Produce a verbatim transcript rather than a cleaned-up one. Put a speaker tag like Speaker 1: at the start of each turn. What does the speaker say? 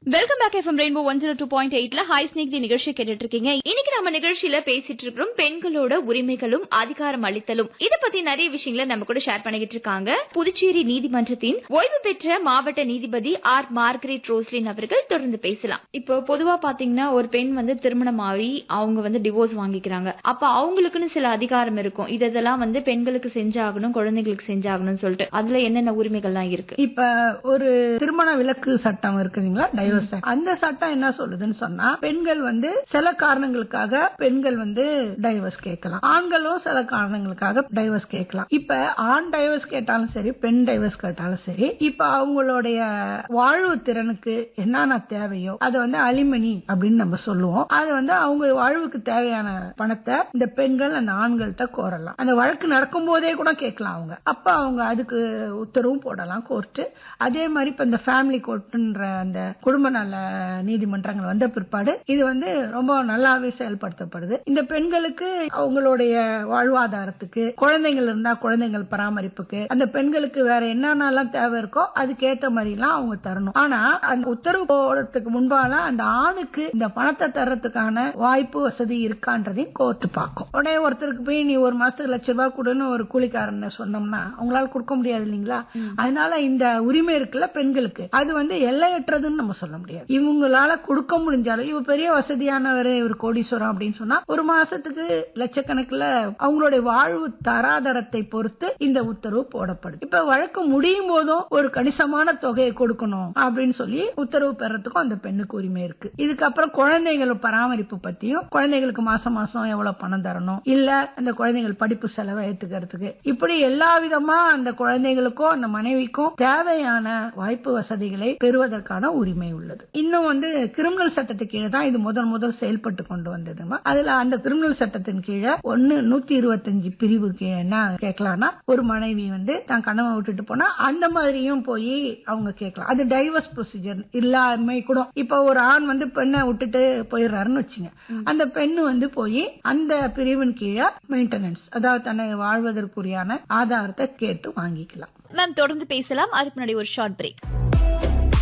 Speaker 1: Welcome back FM rainbow one zero two point எயிட்ல high snake தி நிகழ்ச்சி கேட்டுட்டு இருக்கீங்க. இன்னைக்கு நம்ம நிகழ்ச்சியில பேசிட்டு இருக்கிறோம் பெண்களோட உரிமைகளும் அதிகாரம் அளித்தலும். இத பத்தி நிறைய விஷயங்களை நம்ம கூட ஷேர் பண்ணிக்கிட்டு இருக்காங்க புதுச்சேரி நீதிமன்றத்தின் ஓய்வு பெற்ற மாவட்ட நீதிபதி ஆர் மார்கரெட் ரோஸ்லின் அவர்கள். தொடர்ந்து பேசலாம். இப்போ பொதுவா பாத்தீங்கன்னா ஒரு பெண் வந்து திருமணமாகி அவங்க வந்து டிவோர்ஸ் வாங்கிக்கிறாங்க. அப்ப அவங்களுக்குன்னு சில அதிகாரம் இருக்கும். இதெல்லாம் வந்து பெண்களுக்கு செஞ்சாகணும், குழந்தைகளுக்கு செஞ்சாகணும்னு சொல்லிட்டு அதுல என்னென்ன உரிமைகள்லாம் இருக்கு?
Speaker 2: இப்ப ஒரு திருமண விலக்கு சட்டம் இருக்குங்களா, டைவர்ஸ். அந்த சட்டம் என்ன சொல்லுதுன்னு சொன்னா, பெண்கள் வந்து சில காரணங்களுக்காக பெண்கள் வந்து டைவர்ஸ் கேட்கலாம், ஆண்களும் சில காரணங்களுக்காக டைவர்ஸ் கேட்கலாம். இப்ப ஆண் டைவர்ஸ் கேட்டாலும் சரி, பெண் டைவர்ஸ் கேட்டாலும் சரி, இப்ப அவங்களுடைய வாழ்வு திறனுக்கு என்னென்ன தேவையோ அதை வந்து அலிமணி அப்படின்னு நம்ம சொல்லுவோம். அது வந்து அவங்க வாழ்வுக்கு தேவையான பணத்தை இந்த பெண்கள் அந்த ஆண்கள்கிட்ட கோரலாம். அந்த வழக்கு நடக்கும் போதே கூட கேட்கலாம் அவங்க. அப்ப அவங்க அதுக்கு உத்தரவும் போடலாம் கோர்ட்டு. அதே மாதிரி இப்ப இந்த ஃபேமிலி கோர்ட்ன்ற அந்த குடும்ப நல நீதிமன்றங்கள் வந்த பிற்பாடு இது வந்து ரொம்ப நல்லாவே செயல்படுத்தப்படுது. இந்த பெண்களுக்கு அவங்களுடைய வாழ்வாதாரத்துக்கு, குழந்தைகள் இருந்தா குழந்தைகள் பராமரிப்புக்கு, அந்த பெண்களுக்கு வேற என்னென்னலாம் தேவை இருக்கோ அதுக்கேற்ற மாதிரி எல்லாம் அவங்க தரணும். ஆனா அந்த உத்தரவு போடுறதுக்கு முன்பால அந்த ஆணுக்கு இந்த பணத்தை தர்றதுக்கான வாய்ப்பு வசதி இருக்கான்றதையும் கோர்ட்டு பார்க்கும். உடனே ஒருத்தருக்கு போய் நீ ஒரு மாசத்துக்கு லட்ச ரூபாய் கொடுன்னு ஒரு கூலிக்காரன் சொன்னோம்னா அவங்களால கொடுக்க முடியாது இல்லீங்களா? அதனால இந்த உரிமை இருக்குல்ல பெண்களுக்கு, அது வந்து எல்லையற்றதுன்னு நம்ம சொல்ல முடியாது. இவங்களால கொடுக்க முடிஞ்சாலும், இவ பெரிய வசதியானவர், இவர் கோடீஸ்வரம் அப்படின்னு சொன்னா ஒரு மாசத்துக்கு லட்சக்கணக்கில் அவங்களுடைய வாழ்வு தராதரத்தை பொறுத்து இந்த உத்தரவு போடப்படுது. இப்ப வழக்கு முடியும் போதும் ஒரு கணிசமான தொகையை கொடுக்கணும் அப்படின்னு சொல்லி உத்தரவு பெறறதுக்கும் அந்த பெண்ணுக்கு உரிமை இருக்கு. இதுக்கப்புறம் குழந்தைகள் பராமரிப்பு பத்தியும், குழந்தைகளுக்கு மாசம் மாசம் எவ்வளவு பணம் தரணும், இல்ல அந்த குழந்தைகள் படிப்பு செலவை ஏத்துக்கிறதுக்கு, இப்படி எல்லா விதமா அந்த குழந்தைகளுக்கும் அந்த மனைவிக்கும் தேவையான வாய்ப்பு வசதிகளை பெறுவதற்கான உரிமை உள்ளது. இன்னும் வந்து கிரிமினல் சட்டத்துக்கு கீழே தான் இது முதல் முதல் செயல்பட்டு கொண்டு வந்தது. அதுல அந்த கிரிமினல் சட்டத்தின் கீழே ஒன்னு நூத்தி இருபத்தஞ்சு பிரிவு என்ன கேட்கலாம்னா, ஒரு மனைவி வந்து தான் கணவன் விட்டுட்டு போனா அந்த மாதிரியும் போய் அவங்க கேட்கலாம். அது டைவர்ஸ் ப்ரொசீஜர் இல்லாம கூட. இப்ப ஒரு ஆண் வந்து பெண்ணை விட்டுட்டு போயிடுறாருன்னு வச்சுங்க, அந்த பெண்ணு வந்து போய் அந்த பிரிவின் கீழே மெயின்டெனன்ஸ், அதாவது தன்னை வாழ்வதற்குரியான ஆதாரத்தை கேட்டு வாங்கிக்கலாம்.
Speaker 1: மேம் தொடர்ந்து பேசலாம். அதுக்கு முன்னாடி ஒரு ஷார்ட் பிரேக்.